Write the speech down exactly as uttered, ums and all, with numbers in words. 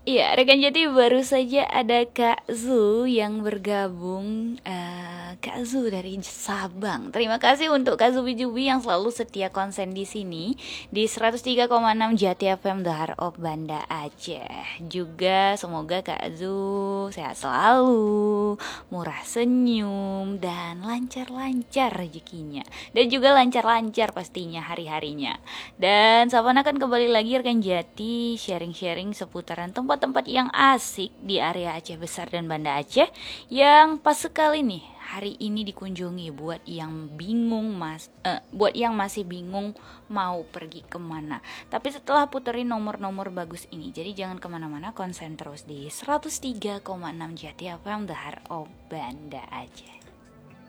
Iya, rekan Jati, baru saja ada Kak Zu yang bergabung. Eh, Kak Zu dari Sabang. Terima kasih untuk Kak Zubi Jubi yang selalu setia konsen di sini di seratus tiga koma enam Jati F M The Heart of Banda Aceh. Juga semoga Kak Zu sehat selalu, murah senyum, dan lancar-lancar rezekinya. Dan juga lancar-lancar pastinya hari-harinya. Dan Sapan akan kembali lagi rekan Jati sharing-sharing seputaran tempat-tempat yang asik di area Aceh Besar dan Banda Aceh yang pas sekali nih hari ini dikunjungi buat yang bingung mas eh, buat yang masih bingung mau pergi kemana. Tapi setelah puterin nomor-nomor bagus ini, jadi jangan kemana-mana, konsen terus di seratus tiga koma enam Jati F M The Heart of Banda Aceh.